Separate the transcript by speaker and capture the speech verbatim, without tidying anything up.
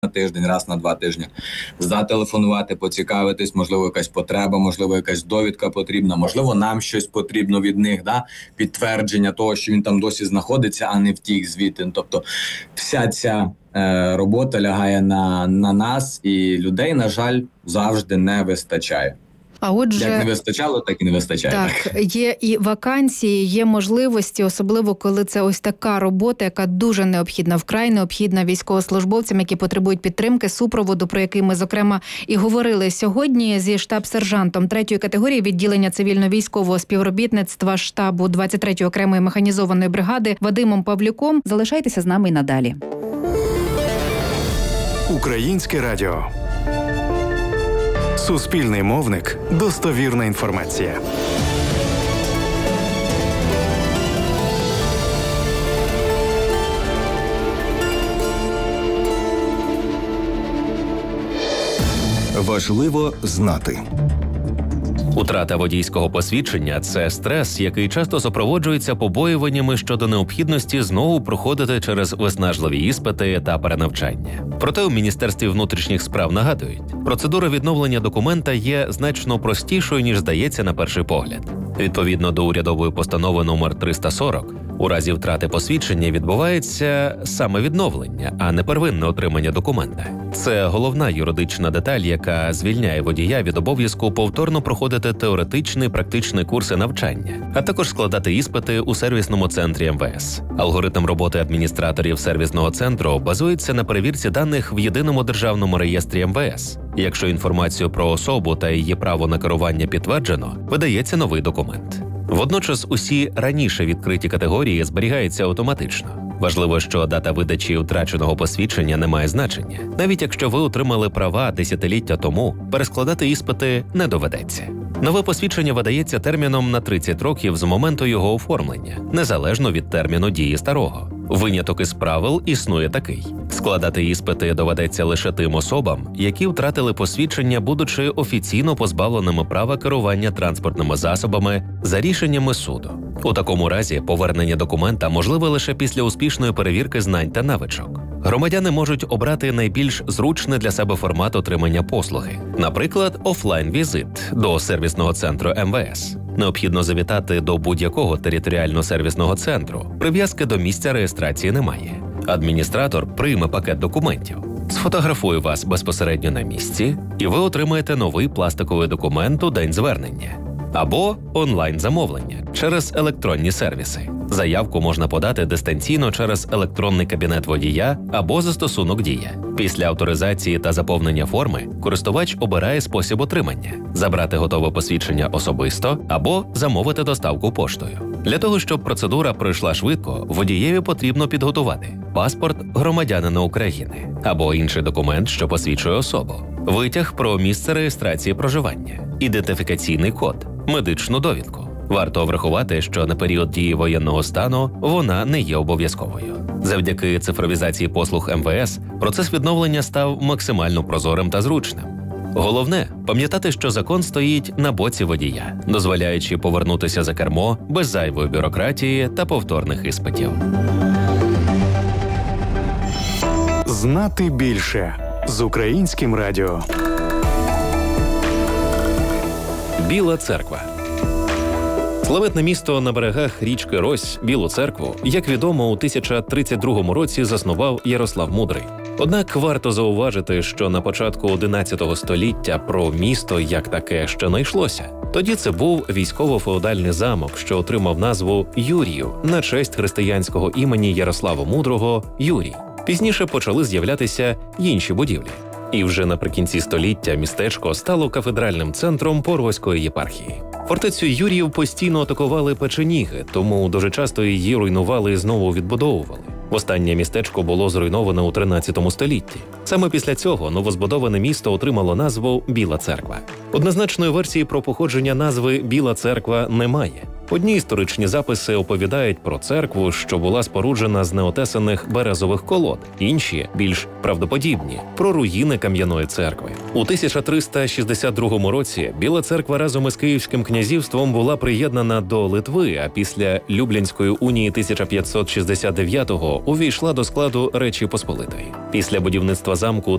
Speaker 1: на тиждень, раз на два тижні, зателефонувати, поцікавитись, можливо, якась потреба, можливо, якась довідка потрібна, можливо, нам щось потрібно від них, да? Підтвердження того, що він там досі знаходиться, а не втік звідти. Тобто вся ця е, робота лягає на, на нас, і людей, на жаль, завжди не вистачає.
Speaker 2: А отже,
Speaker 1: як не вистачало, так і не вистачає.
Speaker 2: Так, так, є і вакансії, є можливості, особливо коли це ось така робота, яка дуже необхідна, вкрай необхідна військовослужбовцям, які потребують підтримки, супроводу, про який ми, зокрема, і говорили сьогодні зі штаб-сержантом третьої категорії відділення цивільно-військового співробітництва штабу двадцять третьої окремої механізованої бригади Вадимом Павлюком. Залишайтеся з нами і надалі.
Speaker 3: Українське радіо. Суспільний мовник. Достовірна інформація.
Speaker 4: Важливо знати.
Speaker 5: Утрата водійського посвідчення – це стрес, який часто супроводжується побоюваннями щодо необхідності знову проходити через виснажливі іспити та перенавчання. Проте у Міністерстві внутрішніх справ нагадують, процедура відновлення документа є значно простішою, ніж здається на перший погляд. Відповідно до урядової постанови номер триста сорок, у разі втрати посвідчення відбувається саме відновлення, а не первинне отримання документа. Це головна юридична деталь, яка звільняє водія від обов'язку повторно проходити теоретичний практичний курси навчання, а також складати іспити у сервісному центрі ем ве ес. Алгоритм роботи адміністраторів сервісного центру базується на перевірці даних в єдиному державному реєстрі ем ве ес. Якщо інформацію про особу та її право на керування підтверджено, видається новий документ. Водночас усі раніше відкриті категорії зберігаються автоматично. Важливо, що дата видачі втраченого посвідчення не має значення. Навіть якщо ви отримали права десятиліття тому, перескладати іспити не доведеться. Нове посвідчення видається терміном на тридцять років з моменту його оформлення, незалежно від терміну дії старого. Виняток із правил існує такий. Складати іспити доведеться лише тим особам, які втратили посвідчення, будучи офіційно позбавленими права керування транспортними засобами за рішеннями суду. У такому разі повернення документа можливе лише після успішної перевірки знань та навичок. Громадяни можуть обрати найбільш зручний для себе формат отримання послуги. Наприклад, офлайн-візит до сервісного центру ем ве ес. Необхідно завітати до будь-якого територіально-сервісного центру. Прив'язки до місця реєстрації немає. Адміністратор прийме пакет документів, сфотографує вас безпосередньо на місці, і ви отримаєте новий пластиковий документ у день звернення. Або онлайн-замовлення через електронні сервіси. Заявку можна подати дистанційно через електронний кабінет водія або застосунок «Дія». Після авторизації та заповнення форми користувач обирає спосіб отримання – забрати готове посвідчення особисто або замовити доставку поштою. Для того, щоб процедура пройшла швидко, водієві потрібно підготувати паспорт громадянина України або інший документ, що посвідчує особу, витяг про місце реєстрації проживання, ідентифікаційний код, медичну довідку. Варто врахувати, що на період дії воєнного стану вона не є обов'язковою. Завдяки цифровізації послуг ем ве ес процес відновлення став максимально прозорим та зручним. Головне – пам'ятати, що закон стоїть на боці водія, дозволяючи повернутися за кермо без зайвої бюрократії та повторних іспитів.
Speaker 3: Знати більше з Українським радіо.
Speaker 5: Біла церква. Славетне місто на берегах річки Рось, Білу церкву, як відомо, у тисяча тридцять другому році заснував Ярослав Мудрий. Однак варто зауважити, що на початку одинадцятого століття про місто як таке ще не йшлося. Тоді це був військово-феодальний замок, що отримав назву Юріїв на честь християнського імені Ярослава Мудрого Юрій. Пізніше почали з'являтися інші будівлі. І вже наприкінці століття містечко стало кафедральним центром Порвоської єпархії. Фортецю Юріїв постійно атакували печеніги, тому дуже часто її руйнували і знову відбудовували. Останнє містечко було зруйноване у тринадцятому столітті. Саме після цього новозбудоване місто отримало назву Біла церква. Однозначної версії про походження назви Біла церква немає. Одні історичні записи оповідають про церкву, що була споруджена з неотесаних березових колод, інші, більш правдоподібні, про руїни кам'яної церкви. У тисяча триста шістдесят другому році Біла церква разом із Київським князівством була приєднана до Литви, а після Люблінської унії тисяча п'ятсот шістдесят дев'ятого увійшла до складу Речі Посполитої. Після будівництва замку